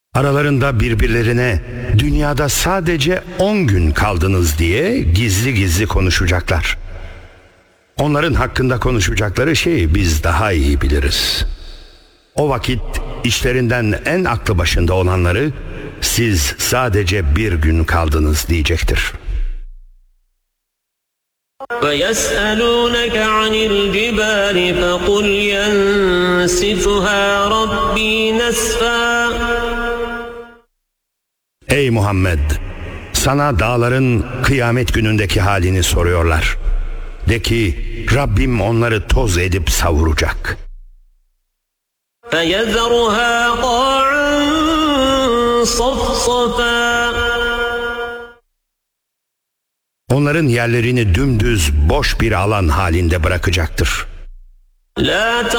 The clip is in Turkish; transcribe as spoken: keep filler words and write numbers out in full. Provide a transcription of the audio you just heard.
Aralarında birbirlerine dünyada sadece on gün kaldınız diye gizli gizli konuşacaklar. Onların hakkında konuşacakları şeyi biz daha iyi biliriz. O vakit işlerinden en aklı başında olanları siz sadece bir gün kaldınız diyecektir. وَيَسْأَلُونَكَ عَنِ الْجِبَالِ فَقُلْ يَنْسِفُهَا رَبِّي نَسْفًا. Ey Muhammed! Sana dağların kıyamet günündeki halini soruyorlar. De ki, Rabbim onları toz edip savuracak. فَيَذَرُهَا قَاعًا صَفْصَفًا. Onların yerlerini dümdüz boş bir alan halinde bırakacaktır. لَا